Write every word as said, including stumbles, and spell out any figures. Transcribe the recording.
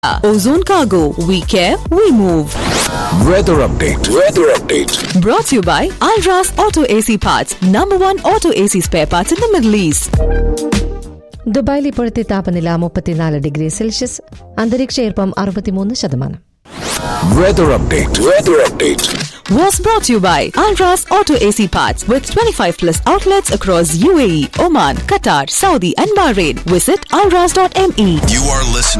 Ozone Cargo, we care, we move. Weather update. Weather update. Brought to you by Alras Auto A C Parts, number one auto A C spare parts in the Middle East. ദുബായിൽ ഇപ്പോഴത്തെ താപനില മുപ്പത്തിനാല് degree Celsius, അന്തരീക്ഷ ഈർപ്പം അറുപത്തിമൂന്ന് ശതമാനം. Weather update. Weather update. Was brought to you by Alras Auto A C Parts with twenty-five plus outlets across U A E, Oman, Qatar, Saudi and Bahrain. Visit alras dot m e. You are listening